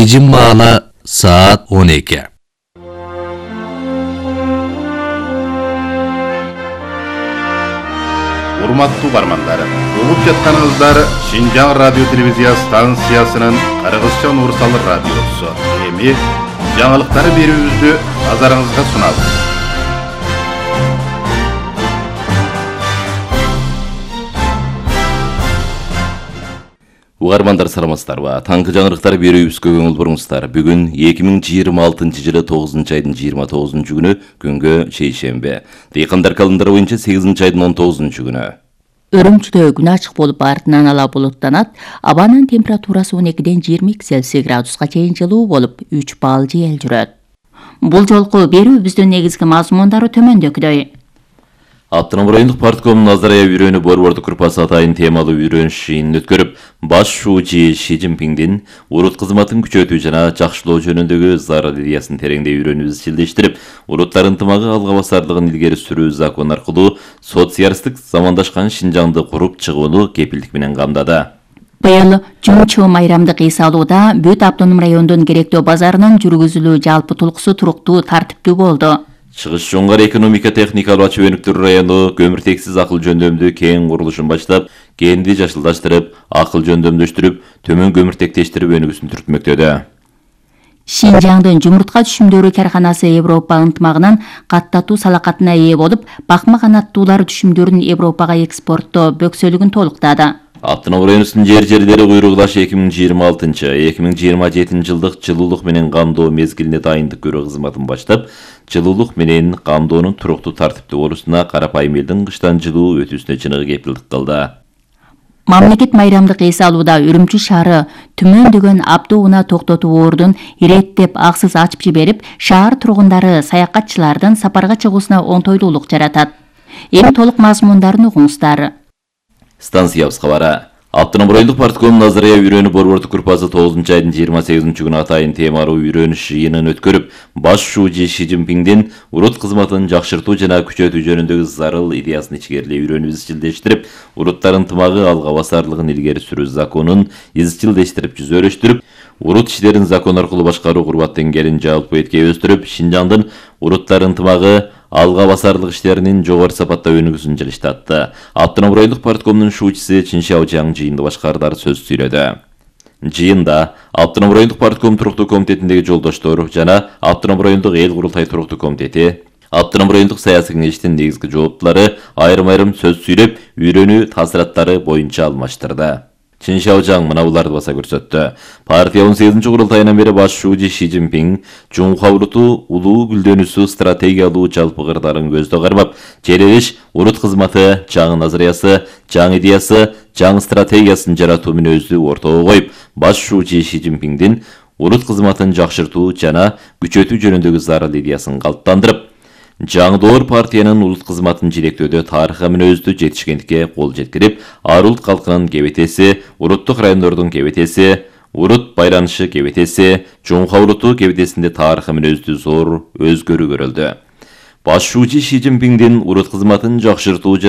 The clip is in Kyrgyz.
Бейжің бағана saat 12. Урматтуу бармандар, угуп жатканыңыздар Шинжаң радио телевизия станциясынын кыргызча Нурсал радиосу. Эми жаңылыктарды берүүбүздү назарыңызга сунабыз. Угармандар саламатсыздарбы? Таңкы жаңылыктар берүүбүзгө көңүл буруңуздар. Бүгүн 2026 9 айдын 29 күнү, күнгө шейшембе. Дыйкандар календары боюнча 8 айдын 19 күнү. Үрүмчүдө күн ачык болуп, артынан ала булуттанат. Абанын температурасы 12-ден 22 Цельсий градуска чейин жылуу болуп, 3 балл жел жүрөт. Бул жолку берүүбүздүн негизги мазмундары төмөндөгүдөй. Автоном райондук парткомдун Назарая үйрөнү борбордук группасы атайын темалуу үйрөнүш жыйынын өткөрүп, баш шуучу Ши Цзиньпиңдин урут кызматын күчөтүү жана жакшылоо жөнүндөгү зарыл идеясын тереңдей үйрөнүүбүз изчилдештирип, уруттар ынтымагы алга басарлыгын илгери сүрүү закон аркылуу социалисттик замандашкан Шинжаңды куруп чыгууну кепилдик менен камдады. Быйыл жумчу майрамдык эс алууда бүт автоном райондун керектөө базарынын жүргүзүлүү жалпы тулкусу туруктуу тартиптүү болду. Чыгыш жоңгар экономика техникалуу ачуу өнүктүрүү району көмүртексиз акыл жөндөмдүү кең курулушун баштап, кенди жашылдаштырып, акыл жөндөмдөштүрүп, төмөн көмүртектештирип өнүгүүсүн түртмөктөдө. Шинжаңдын жумуртка түшүмдөрү карханасы Европа ынтымагынын каттатуу салакатына ээ болуп, бакма канаттуулар түшүмдөрүн Европага экспорттоо бөксөлүгүн толуктады. Автоном районунун жер-жерлери куйругулаш 2026-2027 жылдык жылуулук менен камдоо мезгилине дайындык көрүү кызматын баштап, жылуулук менен камдоонун туруктуу тартиптүү болуусуна карапайым элдин кыштан жылуу өтүүсүнө чыныгы кепилдик кылды. Мамлекет майрамдык эс алууда Үрүмчү шаары түмөндөгөн автоунаа токтотуу ордун иреттеп аксыз ачып жиберип, шаар тургундары саякатчылардын сапарга чыгуусуна оңтойлуулук жаратат. Эми толук мазмундарын угуңуздар. Станциябыз кабары. Автоном райондук парткомдун Назарая үйрөнү борбордук группасы 9 айдын 28 күнү атайын темалуу үйрөнүш жыйынын өткөрүп, баш шуучу Ши Цзиньпиңдин урут кызматын жакшыртуу жана күчөтүү жөнүндөгү зарыл идеясын ичкерилей үйрөнүүбүз изчилдештирип, уруттар ынтымагы алга басарлыгын илгери сүрүү законун изчилдештирип жүзөлөштүрүп, урут иштерин закон аркылуу башкаруу курбат деңгээлин жалпы этке өстүрүп, Шинжаңдын уруттар ынтымагы алга басарлык иштеринин жогору сапатта өнүгүүсүн жылыштатты. Автоном райондук парткомдун шуучусу Чин Шаожаң жыйынды башкарды, сөз сүйлөдү. Жыйында Автоном райондук партком туруктуу комитетиндеги жолдоштор жана Автоном райондук эл курултай туруктуу комитети, Автоном райондук саясий кеңештин негизги жооптулары айрым-айрым сөз сүйлөп, үйрөнүү таасираттары боюнча алмаштырды. Чин Шаожаң мына буларды баса көрсөттү. Партия 18 курултайынан бери баш шуучу Ши Цзиньпиң Чуңхуа уруту улуу гүлдөнүүсү стратегиялуу жалпы кырдаалын көздө кармап, жерелиш урут кызматы, жаңы назариясы, жаңы идеясы, жаңы стратегиясын жаратуу мүнөздү ортого коюп, баш шуучу Ши Цзиньпиңдин урут кызматын жакшыртуу жана күчөтүү жөнүндөгү зарыл идеясын калыптандырып, жаңы доор партиянын улут кызматын желектөөдө тарыха мүнөздүү жетишкендикке кол жеткирип, ар улут калкынын кебетеси, уруттук райондордун кебетеси, урут байланышы кебетеси, Чуңхуа уруту кебетесинде тарыха мүнөздүү зор өзгөрүү көрүлдү. Баш шуучу Ши Цзиньпиңдин урут кызматын жакшыртуу